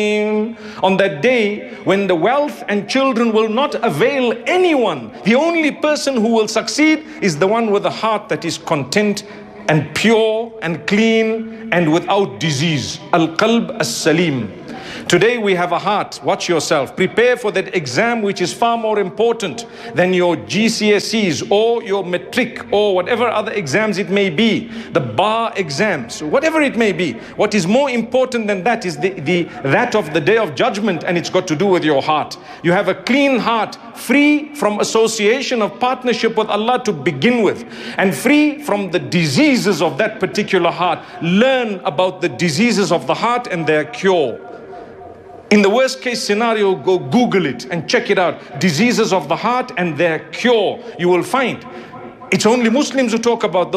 On that day when the wealth and children will not avail anyone, the only person who will succeed is the one with a heart that is content and pure and clean and without disease. Al-Qalb As-Salim. Today we have a heart. Watch yourself. Prepare for that exam which is far more important than your GCSEs or your matric or whatever other exams it may be. The bar exams, whatever it may be. What is more important than that is that of the day of judgment, and it's got to do with your heart. You have a clean heart, free from association of partnership with Allah to begin with, and free from the diseases of that particular heart. Learn about the diseases of the heart and their cure. In the worst case scenario, go Google it and check it out. Diseases of the heart and their cure. You will find it's only Muslims who talk about those.